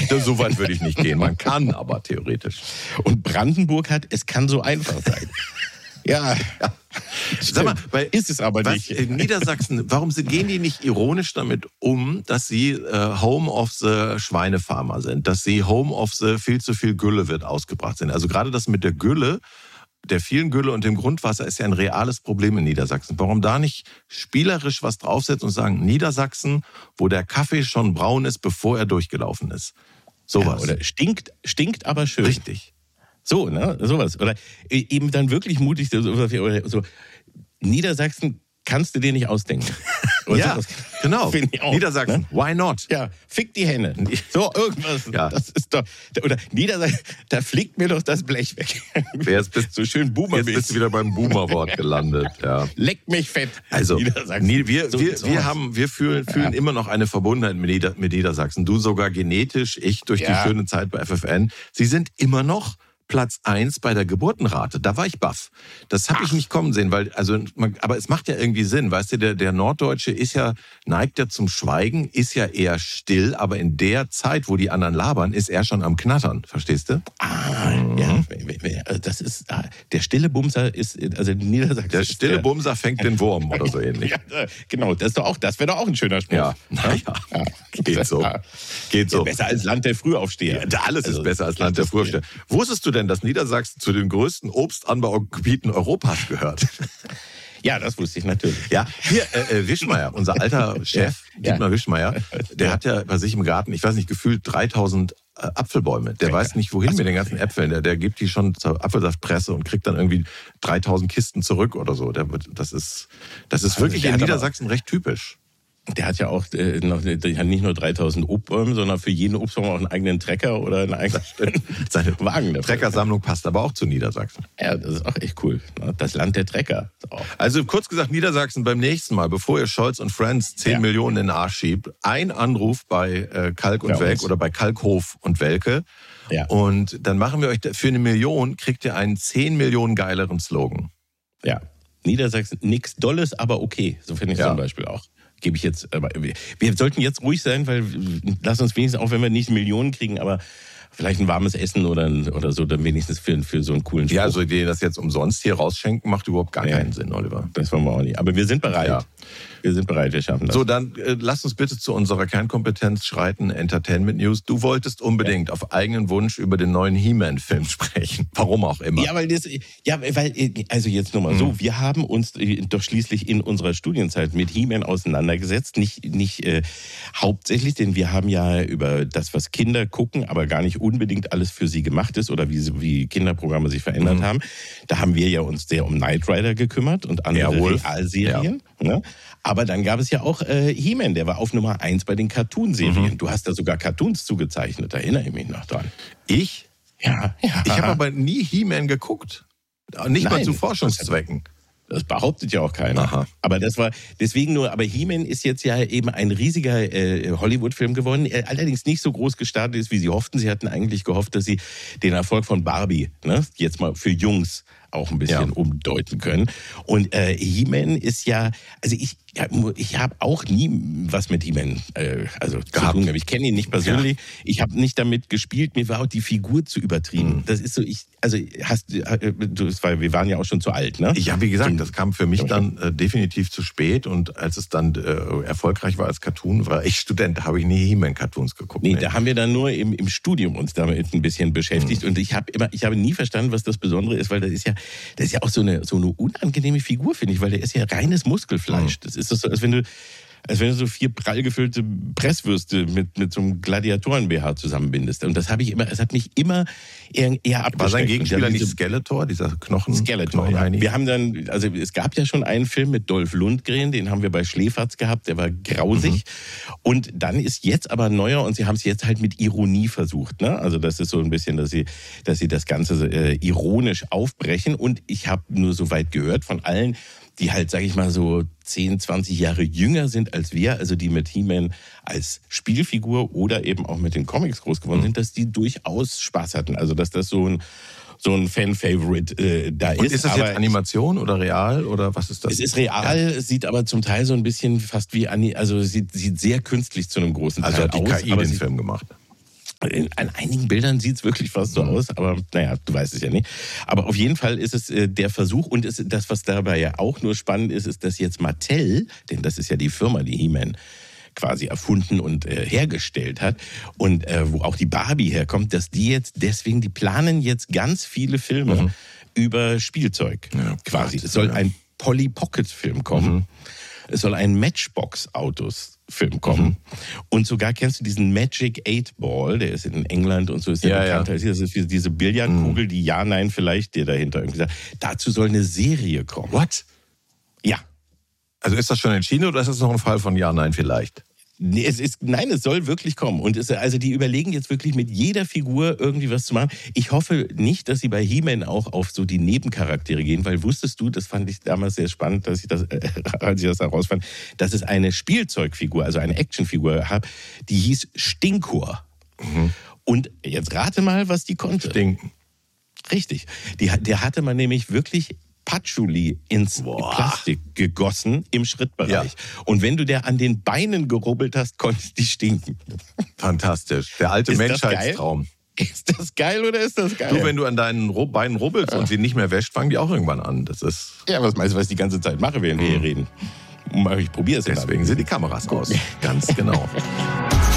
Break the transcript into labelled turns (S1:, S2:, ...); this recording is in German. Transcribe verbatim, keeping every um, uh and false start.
S1: Das, so weit würde ich nicht gehen. Man kann aber theoretisch.
S2: Und Brandenburg hat, es kann so einfach sein. Ja, ja.
S1: Sag mal, weil
S2: ist es aber
S1: was,
S2: nicht.
S1: In Niedersachsen, warum gehen die nicht ironisch damit um, dass sie äh, Home of the Schweinefarmer sind, dass sie Home of the viel zu viel Gülle wird ausgebracht sind? Also gerade das mit der Gülle, der vielen Gülle und dem Grundwasser ist ja ein reales Problem in Niedersachsen. Warum da nicht spielerisch was draufsetzen und sagen, Niedersachsen, wo der Kaffee schon braun ist, bevor er durchgelaufen ist? Sowas.
S2: Ja, oder stinkt, stinkt aber schön.
S1: Richtig.
S2: So, ne, sowas. Oder eben dann wirklich mutig, so, so Niedersachsen kannst du dir nicht ausdenken. Oder
S1: ja,
S2: sowas.
S1: genau.
S2: Auch,
S1: Niedersachsen,
S2: ne?
S1: Why not?
S2: Ja, fick die Henne. So, irgendwas.
S1: Ja.
S2: Das ist doch, oder Niedersachsen, da fliegt mir doch das Blech weg.
S1: Jetzt bist,
S2: so schön Boomer.
S1: Jetzt bist du wieder beim Boomer-Wort gelandet. Ja.
S2: Leck mich fett.
S1: Also,
S2: Niedersachsen.
S1: wir,
S2: so,
S1: wir,
S2: so
S1: wir, haben, wir fühlen, fühlen ja. immer noch eine Verbundenheit mit, Nieder, mit Niedersachsen. Du sogar genetisch, ich durch ja. die schöne Zeit bei F F N. Sie sind immer noch Platz eins bei der Geburtenrate. Da war ich baff. Das habe ich nicht kommen sehen, weil, also, man, aber es macht ja irgendwie Sinn. Weißt du, der, der Norddeutsche ist ja, neigt ja zum Schweigen, ist ja eher still, aber in der Zeit, wo die anderen labern, ist er schon am Knattern. Verstehst du?
S2: Ah, mhm. ja. Also das ist, der stille Bumser ist, also Niedersachsen.
S1: Der stille der, Bumser fängt den Wurm oder so ähnlich.
S2: Ja, genau, das ist doch auch, das wäre doch auch ein schöner Spruch.
S1: Ja, naja, ja. geht so. Geht so.
S2: Ja, besser als Land der Frühaufsteher.
S1: Ja, alles also, ist besser als Land der Frühaufsteher. Wusstest du denn, dass Niedersachsen zu den größten Obstanbaugebieten Europas gehört?
S2: Ja, das wusste ich natürlich.
S1: Ja, hier, äh, Wischmeier, unser alter Chef, ja. Dietmar Wischmeier, der ja. hat ja bei sich im Garten, ich weiß nicht, gefühlt dreitausend äh, Apfelbäume. Der ja. weiß nicht, wohin also, mit den ganzen Äpfeln. Der, der gibt die schon zur Apfelsaftpresse und kriegt dann irgendwie dreitausend Kisten zurück oder so. Der, das ist, das ist also wirklich in Niedersachsen recht typisch.
S2: Der hat ja auch äh, noch, der hat nicht nur dreitausend Obstbäume, sondern für jeden Obstbaum auch einen eigenen Trecker oder einen eigenen
S1: seine Wagen. Treckersammlung passt aber auch zu Niedersachsen.
S2: Ja, das ist auch echt cool. Das Land der Trecker.
S1: Also kurz gesagt, Niedersachsen beim nächsten Mal, bevor ihr Scholz und Friends zehn ja. Millionen in den Arsch schiebt, ein Anruf bei äh, Kalk und ja, Welk oder bei Kalkhof und Welke. Ja. Und dann machen wir euch, für eine Million kriegt ihr einen zehn Millionen geileren Slogan.
S2: Ja, Niedersachsen, nix Dolles, aber okay. So finde ich ja. zum Beispiel auch. Gebe ich jetzt, aber wir, wir sollten jetzt ruhig sein, weil lass uns wenigstens, auch wenn wir nicht Millionen kriegen, aber vielleicht ein warmes Essen oder, oder so, dann wenigstens für, für so einen coolen Spruch.
S1: Ja, also die das jetzt umsonst hier rausschenken, macht überhaupt gar ja. keinen Sinn, Oliver.
S2: Das wollen wir auch nicht. Aber wir sind bereit. Ja. Wir sind bereit, wir schaffen das.
S1: So, dann äh, lasst uns bitte zu unserer Kernkompetenz schreiten, Entertainment News. Du wolltest unbedingt ja. auf eigenen Wunsch über den neuen He-Man-Film sprechen. Warum auch immer.
S2: Ja, weil das, ja, weil, also jetzt nochmal mhm. so, wir haben uns doch schließlich in unserer Studienzeit mit He-Man auseinandergesetzt. Nicht, nicht äh, hauptsächlich, denn wir haben ja über das, was Kinder gucken, aber gar nicht unbedingt alles für sie gemacht ist oder wie, wie Kinderprogramme sich verändert mhm. haben. Da haben wir ja uns sehr um Knight Rider gekümmert und andere Realserien. Ja. Ne? Aber dann gab es ja auch äh, He-Man, der war auf Nummer eins bei den Cartoonserien. Mhm. Du hast da sogar Cartoons zugezeichnet, da erinnere ich mich noch dran.
S1: Ich?
S2: Ja. ja.
S1: Ich habe aber nie He-Man geguckt. Nicht Nein, mal zu Forschungszwecken.
S2: Das behauptet ja auch keiner.
S1: Aha.
S2: Aber das war deswegen nur, aber He-Man ist jetzt ja eben ein riesiger äh, Hollywood-Film geworden, der allerdings nicht so groß gestartet ist, wie sie hofften. Sie hatten eigentlich gehofft, dass sie den Erfolg von Barbie, ne, jetzt mal für Jungs auch ein bisschen ja. umdeuten können. Und äh, He-Man ist ja, also ich, ja, ich habe auch nie was mit He-Man äh, also
S1: gehabt.
S2: Zu tun. Ich kenne ihn nicht persönlich. Ja. Ich habe nicht damit gespielt. Mir war auch die Figur zu übertrieben. Mhm. Das ist so, ich, also hast du, es war, wir waren ja auch schon zu alt, ne?
S1: Ja, wie gesagt, das kam für mich dann äh, definitiv zu spät. Und als es dann äh, erfolgreich war als Cartoon, war ich Student, da habe ich nie He-Man-Cartoons geguckt.
S2: Nee, nee, da haben wir dann nur im, im Studium uns damit ein bisschen beschäftigt. Mhm. Und ich habe immer, ich habe nie verstanden, was das Besondere ist, weil das ist ja Das ist ja auch so eine, so eine unangenehme Figur, finde ich, weil der ist ja reines Muskelfleisch. Mhm. Das ist so, als wenn du, als wenn du so vier prall gefüllte Presswürste mit, mit so einem Gladiatoren-B H zusammenbindest. Und das habe ich immer, es hat mich immer eher, eher abgeschreckt.
S1: War sein Gegenspieler nicht Skeletor, dieser Knochen?
S2: Skeletor, ja. Wir haben dann, also es gab ja schon einen Film mit Dolph Lundgren, den haben wir bei Schläferz gehabt, der war grausig. Mhm. Und dann ist jetzt aber neuer und sie haben es jetzt halt mit Ironie versucht. Ne? Also das ist so ein bisschen, dass sie, dass sie das Ganze äh, ironisch aufbrechen. Und ich habe nur so weit gehört von allen, die halt, sag ich mal, so zehn, zwanzig Jahre jünger sind als wir, also die mit He-Man als Spielfigur oder eben auch mit den Comics groß geworden sind, dass die durchaus Spaß hatten. Also dass das so ein so ein Fan-Favorite äh, da ist.
S1: Und ist das aber jetzt Animation oder real oder was ist das?
S2: Es ist real, ja. Es sieht aber zum Teil so ein bisschen fast wie, also sieht, sieht sehr künstlich zu einem großen Teil aus.
S1: Also hat die K I den Film gemacht?
S2: An einigen Bildern sieht es wirklich fast so aus, aber naja, du weißt es ja nicht. Aber auf jeden Fall ist es äh, der Versuch und ist das, was dabei ja auch nur spannend ist, ist, dass jetzt Mattel, denn das ist ja die Firma, die He-Man quasi erfunden und äh, hergestellt hat und äh, wo auch die Barbie herkommt, dass die jetzt deswegen, die planen jetzt ganz viele Filme mhm. über Spielzeug ja, quasi. Es soll ein Polly Pocket Film kommen. Mhm. Es soll ein Matchbox-Autos-Film kommen. Mhm. Und sogar kennst du diesen Magic Eight Ball, der ist in England und so ist der ja, bekannt. Ja. Das ist diese Billardkugel, mhm. die Ja, Nein vielleicht dir dahinter irgendwie sagt. Dazu soll eine Serie kommen.
S1: What?
S2: Ja.
S1: Also ist das schon entschieden oder ist das noch ein Fall von Ja, Nein vielleicht?
S2: Nee, es ist, nein, es soll wirklich kommen. Und es, also die überlegen jetzt wirklich mit jeder Figur irgendwie was zu machen. Ich hoffe nicht, dass sie bei He-Man auch auf so die Nebencharaktere gehen, weil wusstest du, das fand ich damals sehr spannend, dass ich das, äh, als ich das herausfand, dass es eine Spielzeugfigur, also eine Actionfigur habe, die hieß Stinkor. Mhm. Und jetzt rate mal, was die konnte.
S1: Stinken.
S2: Richtig. Die, der hatte man nämlich wirklich Patchouli ins Boah. Plastik gegossen im Schrittbereich. Ja. Und wenn du der an den Beinen gerubbelt hast, konntest die stinken.
S1: Fantastisch. Der alte ist Menschheitstraum.
S2: Ist das geil oder ist das geil?
S1: Du, wenn du an deinen Beinen rubbelst ja. und sie nicht mehr wäscht, fangen die auch irgendwann an. Das ist
S2: ja, was meinst du, was ich die ganze Zeit mache, während mhm. wir hier reden? Ich probiere es.
S1: Deswegen sind die Kameras aus. Ganz genau.